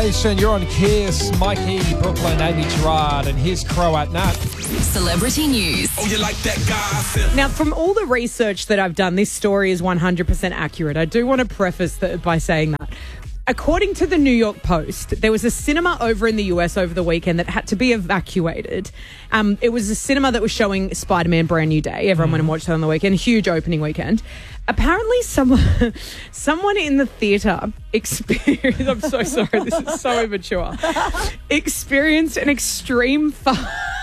You're on Kiss, Mikey, Brooklyn, Amy Gerard, and here's Croat Nat. Celebrity news. Oh, you like that gossip? Now, from all the research that I've done, this story is 100% accurate. I do want to preface that by saying that. According to the New York Post, there was a cinema over in the US over the weekend that had to be evacuated. It was a cinema that was showing Spider-Man Brand New Day. Everyone went and watched it on the weekend. Huge opening weekend. Apparently, someone in the theatre experienced... I'm so sorry, this is so immature. Experienced an extreme fart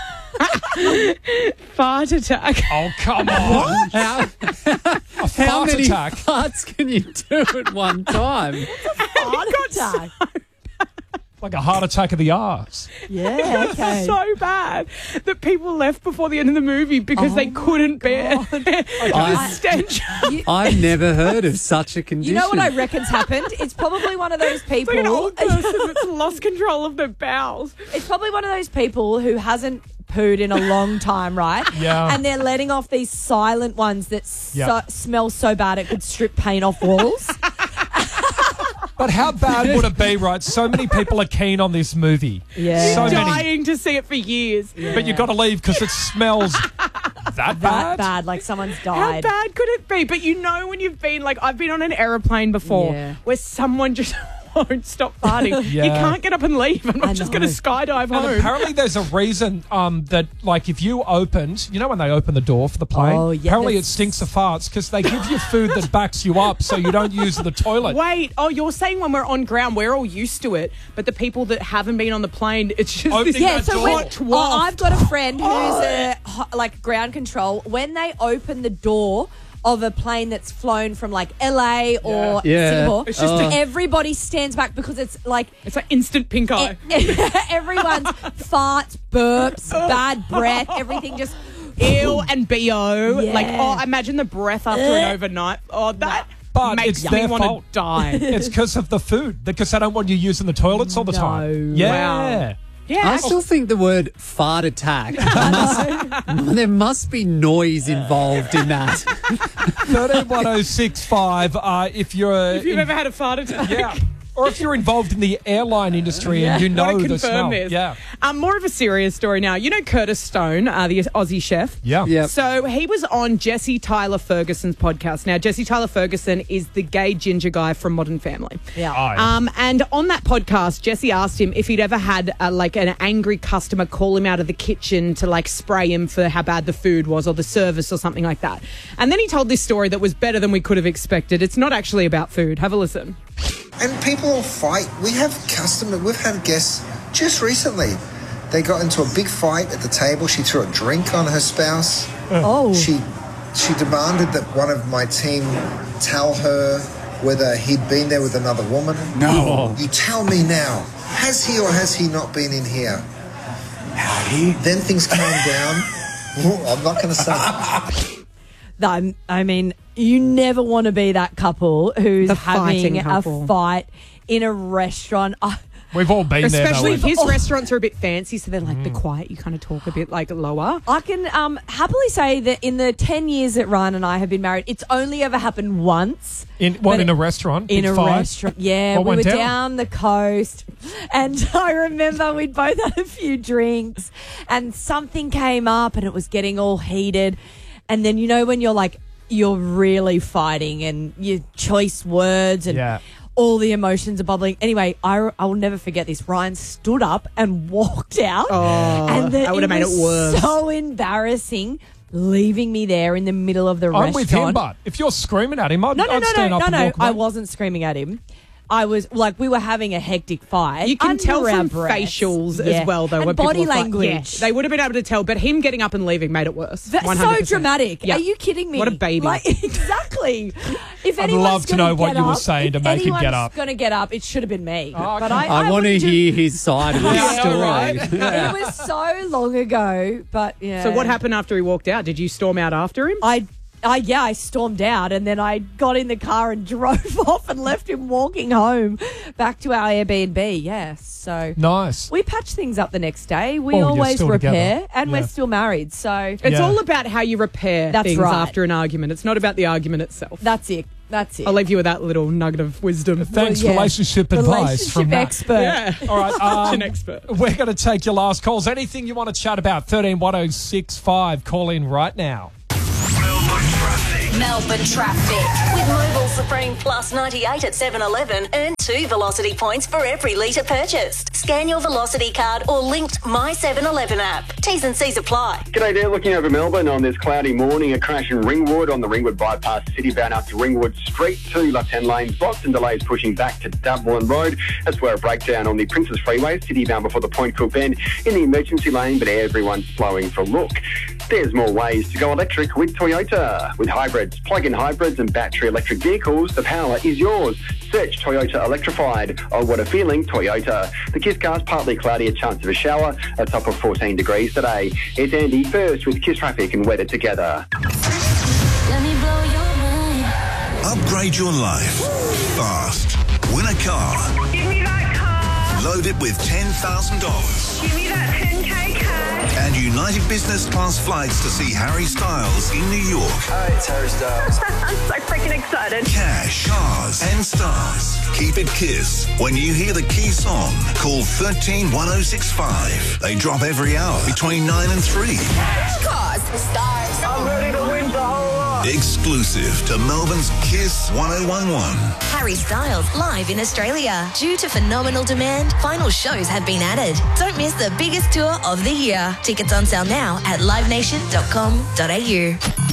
attack. Oh, come on. How Fart many attack. farts can you do at one time? Like a heart attack of the arse. Yeah, okay. So bad that people left before the end of the movie because they couldn't bear the stench. I've never heard of such a condition. You know what I reckon's happened? It's probably one of those people. It's like an old person that's lost control of their bowels. It's probably one of those people who hasn't pooed in a long time, right? Yeah. And they're letting off these silent ones that smell so bad it could strip paint off walls. But how bad would it be, right? So many people are keen on this movie. Yeah. So many. Dying to see it for years. Yeah. But you've got to leave because it smells that bad. That bad, like someone's died. How bad could it be? But you know when you've been, like, I've been on an aeroplane before where someone just won't stop farting. Yeah. You can't get up and leave. I'm not just going to skydive home. And apparently there's a reason that, like, if you opened, you know when they open the door for the plane? Oh, yeah, apparently it stinks of farts because they give you food that backs you up so you don't use the toilet. Wait, you're saying when we're on ground, we're all used to it, but the people that haven't been on the plane, it's just Opening this Yeah, so hot waft. I've got a friend who's like ground control. When they open the door of a plane that's flown from like LA or Singapore, It's just everybody stands back because it's like instant pink eye. everyone's farts, burps, bad breath, everything just Ew and BO. Yeah. Like, imagine the breath after an overnight. Oh, that But makes it's me their want to fault. die. It's because of the food. Because they don't want you using the toilets all the time. Yeah. Wow. Yeah. I still think the word fart attack, there must be noise involved in that. 131065, if you're... If you've ever had a fart attack. Yeah. Or if you're involved in the airline industry and you know Want to the smell. confirm this. Yeah. More of a serious story now. You know Curtis Stone, the Aussie chef? Yeah. Yep. So he was on Jesse Tyler Ferguson's podcast. Now, Jesse Tyler Ferguson is the gay ginger guy from Modern Family. yeah. Oh, yeah. And on that podcast, Jesse asked him if he'd ever had like an angry customer call him out of the kitchen to like spray him for how bad the food was or the service or something like that. And then he told this story that was better than we could have expected. It's not actually about food. Have a listen. And people will fight. We've had guests just recently. They got into a big fight at the table. She threw a drink on her spouse. Oh. She demanded that one of my team tell her whether he'd been there with another woman. No. You tell me now. Has he or has he not been in here? Had he? Then things calm down. I'm not going to say. I mean, you never want to be that couple who's The having fighting couple. a fight in a restaurant. We've all been there. Especially if though. his restaurants are a bit fancy, so they're like the quiet. You kind of talk a bit like lower. I can happily say that in the 10 years that Ryan and I have been married, it's only ever happened once. In a restaurant? In Big a fight? restaurant, yeah. What We were went down? down the coast, and I remember we'd both had a few drinks, and something came up, and it was getting all heated. And then, you know, when you're really fighting and your choice words and all the emotions are bubbling. Anyway, I will never forget this. Ryan stood up and walked out. Oh, and that would have made it worse. So embarrassing, leaving me there in the middle of the I'm restaurant. with him, but if you're screaming at him, I'd stand up and walk I away. wasn't screaming at him. I was like, we were having a hectic fight. You can under tell our from breaths. facials Yeah. as well, though. And when body people are language. they would have been able to tell, but him getting up and leaving made it worse. That's 100%. so dramatic. Yeah. Are you kidding me? What a baby. Like, exactly. If I'd anyone's love to gonna know what get you were up- saying to if make him get anyone's up. going to get up, it should have been me. Oh, okay. But I want to wouldn't do- hear his side of the Yeah, I know, story. right? Yeah. It was so long ago, but yeah. So what happened after he walked out? Did you storm out after him? I stormed out and then I got in the car and drove off and left him walking home back to our Airbnb. Yes, so Nice. we patched things up the next day. We Oh, you're always still repair, together. and Yeah. we're still married. So It's Yeah. all about how you repair That's things right. after an argument. It's not about the argument itself. that's it. That's it. I'll leave you with that little nugget of wisdom. Thanks, yeah. relationship advice from Matt. expert. Yeah. All right, Such an expert. we're going to take your last calls. Anything you want to chat about, 131065. Call in right now. Melbourne traffic. With Mobile Supreme Plus 98 at 7-Eleven, earn 2 Velocity points for every litre purchased. Scan your Velocity card or linked My 7-Eleven app. T's and C's apply. G'day there, looking over Melbourne on this cloudy morning. A crash in Ringwood on the Ringwood bypass, citybound up to Ringwood Street, 2 left-hand lanes blocked and delays pushing back to Dublin Road. That's where a breakdown on the Princes Freeway, citybound before the Point Cook Bend in the emergency lane, but everyone's slowing for a look. There's more ways to go electric with Toyota. With hybrids, plug-in hybrids and battery electric vehicles, the power is yours. Search Toyota Electrified. Oh, what a feeling, Toyota. The Kiss car's partly cloudy, a chance of a shower, a top of 14 degrees today. It's Andy first with Kiss Traffic and weather together. Let me blow your mind. Upgrade your life fast. Win a car. Give me that car. Load it with $10,000. Give me that 10K cash. And United Business Class flights to see Harry Styles in New York. Hi, it's Harry Styles. I'm so freaking excited. Cash, cars, and stars. Keep it Kiss. When you hear the key song, call 131065. They drop every hour between 9 and 3. Cars, stars. I'm ready to win the whole lot. Exclusive to Melbourne's Kiss 1011. Harry Styles live in Australia. Due to phenomenal demand, final shows have been added. Don't miss the biggest tour of the year. Tickets on sale now at livenation.com.au.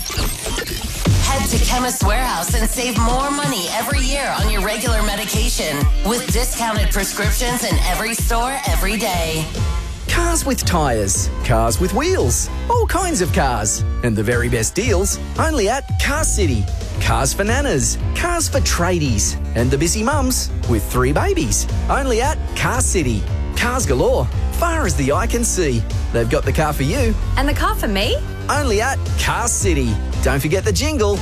Head to Chemist Warehouse and save more money every year on your regular medication with discounted prescriptions in every store every day. Cars with tyres, cars with wheels, all kinds of cars. And the very best deals only at Car City. Cars for nanas, cars for tradies, and the busy mums with 3 babies. Only at Car City. Cars galore, far as the eye can see. They've got the car for you. And the car for me? Only at Car City. Don't forget the jingle.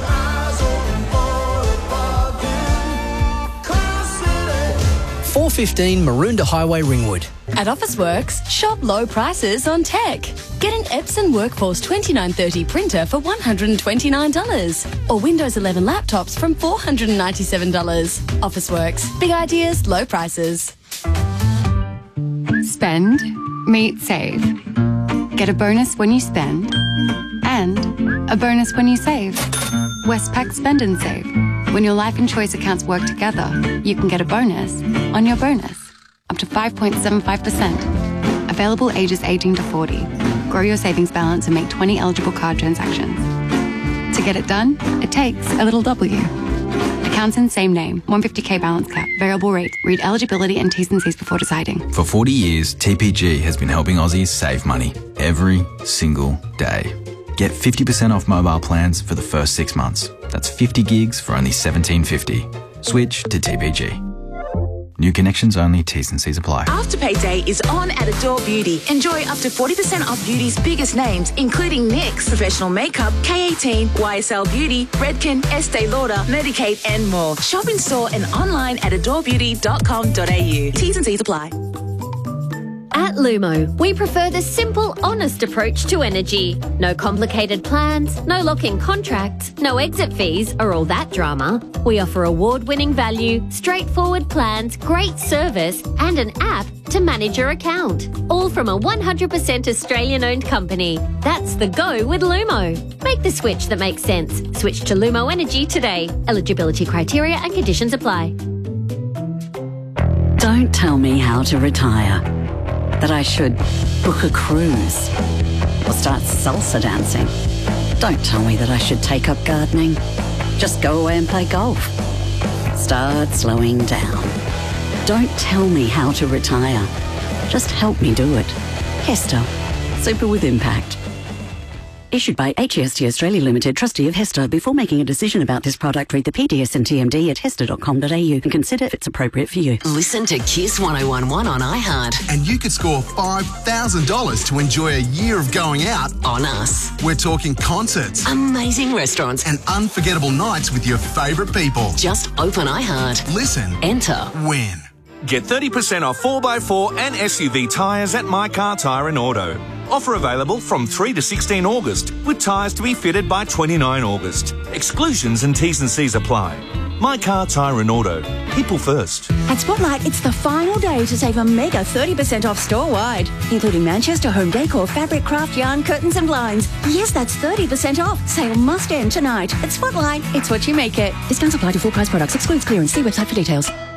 415 Maroondah Highway, Ringwood. At Officeworks, shop low prices on tech. Get an Epson Workforce 2930 printer for $129 or Windows 11 laptops from $497. Officeworks, big ideas, low prices. Spend, meet, save. Get a bonus when you spend and a bonus when you save. Westpac Spend and Save. When your life and choice accounts work together, you can get a bonus on your bonus, up to 5.75%. Available ages 18 to 40. Grow your savings balance and make 20 eligible card transactions. To get it done, it takes a little W. Accounts in same name, 150k balance cap, variable rate. Read eligibility and T's and C's before deciding. For 40 years, TPG has been helping Aussies save money every single day. Get 50% off mobile plans for the first 6 months. That's 50 gigs for only $17.50. Switch to TPG. New connections only, T's and C's apply. Afterpay Day is on at Adore Beauty. Enjoy up to 40% off beauty's biggest names, including NYX, Professional Makeup, K18, YSL Beauty, Redken, Estee Lauder, Medicaid, and more. Shop in store and online at adorebeauty.com.au. T's and C's apply. At Lumo, we prefer the simple, honest approach to energy. No complicated plans, no lock-in contracts, no exit fees or all that drama. We offer award-winning value, straightforward plans, great service and an app to manage your account. All from a 100% Australian-owned company. That's the go with Lumo. Make the switch that makes sense. Switch to Lumo Energy today. Eligibility criteria and conditions apply. Don't tell me how to retire. That I should book a cruise or start salsa dancing. Don't tell me that I should take up gardening. Just go away and play golf. Start slowing down. Don't tell me how to retire. Just help me do it. Hester. Super with impact. Issued by HEST Australia Limited, trustee of Hester. Before making a decision about this product, read the PDS and TMD at hester.com.au and consider if it's appropriate for you. Listen to Kiss 1011 on iHeart. And you could score $5,000 to enjoy a year of going out on us. We're talking concerts, amazing restaurants, and unforgettable nights with your favourite people. Just open iHeart. Listen. Enter. Win. Get 30% off 4x4 and SUV tyres at My Car Tyre and Auto. Offer available from 3 to 16 August, with tyres to be fitted by 29 August. Exclusions and T's and C's apply. My Car, Tyre and Auto. People first. At Spotlight, it's the final day to save a mega 30% off store-wide, including Manchester home decor, fabric, craft, yarn, curtains and blinds. Yes, that's 30% off. Sale must end tonight. At Spotlight, it's what you make it. Discounts apply to full price products. Excludes clearance. See website for details.